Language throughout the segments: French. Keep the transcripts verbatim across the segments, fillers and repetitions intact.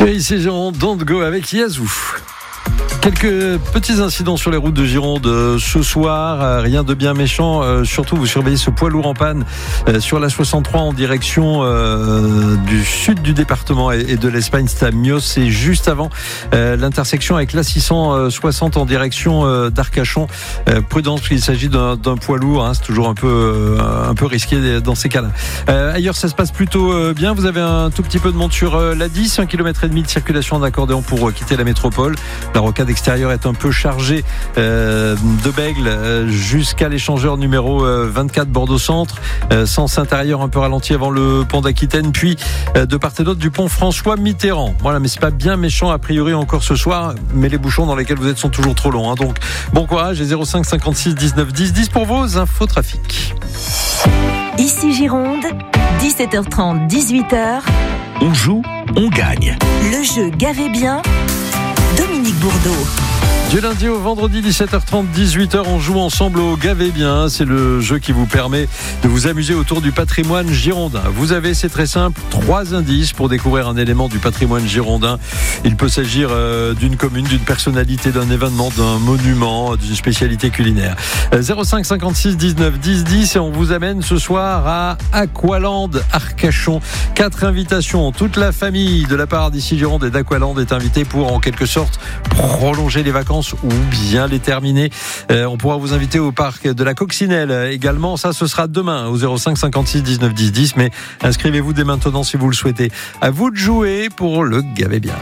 Sur ici Gironde, Don't Go avec Yazoo. Quelques petits incidents sur les routes de Gironde ce soir, rien de bien méchant, euh, surtout vous surveillez ce poids lourd en panne euh, sur la soixante-trois en direction euh, du sud du département et, et de l'Espagne, c'est à Mios, c'est juste avant euh, l'intersection avec l'A six cent soixante en direction euh, d'Arcachon. Euh, prudence, parce qu'il s'agit d'un, d'un poids lourd, hein, c'est toujours un peu, euh, un peu risqué dans ces cas-là. Euh, ailleurs, ça se passe plutôt euh, bien, vous avez un tout petit peu de monde sur euh, l'A dix, un kilomètre et demi de circulation en accordéon pour euh, quitter la métropole. La rocade extérieure est un peu chargée euh, de Bègle euh, jusqu'à l'échangeur numéro euh, vingt-quatre Bordeaux-Centre, euh, sens intérieur un peu ralenti avant le pont d'Aquitaine, puis euh, de part et d'autre du pont François-Mitterrand. Voilà, mais c'est pas bien méchant a priori encore ce soir, mais les bouchons dans lesquels vous êtes sont toujours trop longs, hein, donc bon courage. Et zéro cinq cinquante-six dix-neuf dix dix pour vos infos trafic. Ici Gironde, dix-sept heures trente, dix-huit heures. On joue, on gagne. Le jeu Gavez bien, Dominique Bourdeau. Du lundi au vendredi, dix-sept heures trente, dix-huit heures, on joue ensemble au Gavez bien. C'est le jeu qui vous permet de vous amuser autour du patrimoine girondin. Vous avez, c'est très simple, trois indices pour découvrir un élément du patrimoine girondin. Il peut s'agir euh, d'une commune, d'une personnalité, d'un événement, d'un monument, d'une spécialité culinaire. Euh, zéro cinq cinquante-six dix-neuf dix dix et on vous amène ce soir à Aqualand Arcachon. Quatre invitations. Toute la famille de la part d'Ici Gironde et d'Aqualand est invitée pour en quelque sorte prolonger les vacances ou bien les terminer. Euh, on pourra vous inviter au parc de la Coccinelle également. Ça, ce sera demain au zéro cinq cinquante-six dix-neuf dix dix. Mais inscrivez-vous dès maintenant si vous le souhaitez. À vous de jouer pour le Gavez bien.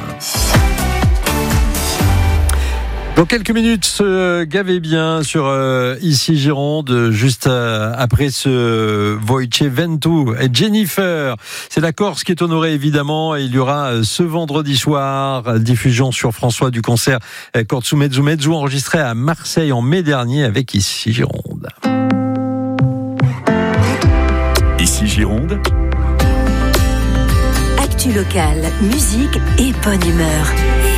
Dans quelques minutes, ce Gavez bien sur euh, Ici Gironde, juste euh, après ce Voice Ventu et Jennifer. C'est la Corse qui est honorée évidemment, et il y aura euh, ce vendredi soir euh, diffusion sur François du concert euh, Cortsu Mezzu Mezzu enregistré à Marseille en mai dernier avec Ici Gironde. Ici Gironde. Actu locale, musique et bonne humeur.